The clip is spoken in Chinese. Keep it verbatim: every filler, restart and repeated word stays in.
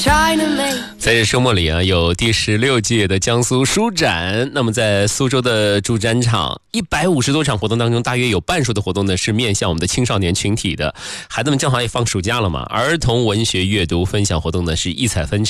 在这周末里啊，有第十六届的江苏书展。那么在苏州的主展场，一百五十多场活动当中，大约有半数的活动呢是面向我们的青少年群体的。孩子们正好也放暑假了嘛，儿童文学阅读分享活动呢是异彩纷呈。